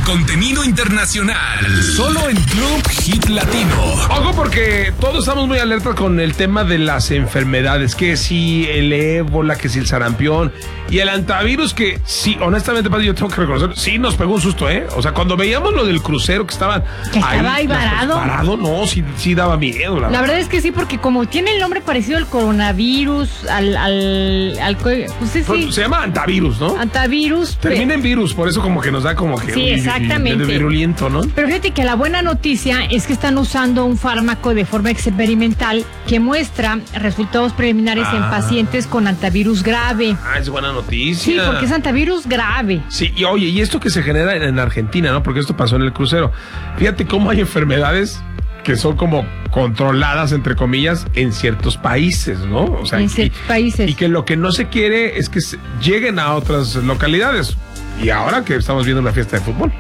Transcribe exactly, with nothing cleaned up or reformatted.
contenido internacional. Solo en Club Hit Latino. Ojo, porque todos estamos muy alertas con el tema de las enfermedades. Que si el ébola, que si el sarampión y el antivirus, que sí, honestamente, padre, yo tengo que reconocer, sí nos pegó un susto, ¿eh? O sea, cuando veíamos lo del crucero que estaban que estaba ahí, ahí varado. Varado, no, sí, sí daba miedo. La, la verdad es que sí, porque como tiene el nombre parecido al coronavirus, al, al, al pues sí, sí. Se llama antivirus, ¿no? Antivirus. Termina en virus, por eso como que nos da como que sí, uy, exactamente. De virulento, ¿no? Pero fíjate que la buena noticia es que están usando un fármaco de forma experimental que muestra resultados preliminares ah. en pacientes con antivirus grave. Ah, es buena noticia. Sí, porque es antivirus grave. Sí, y oye, y esto que se genera en, en Argentina, ¿no? Porque esto pasó en el crucero. Fíjate cómo hay enfermedades que son como controladas, entre comillas, en ciertos países, ¿no? O sea, en ciertos países. Y que lo que no se quiere es que se lleguen a otras localidades. Y ahora que estamos viendo una fiesta de fútbol.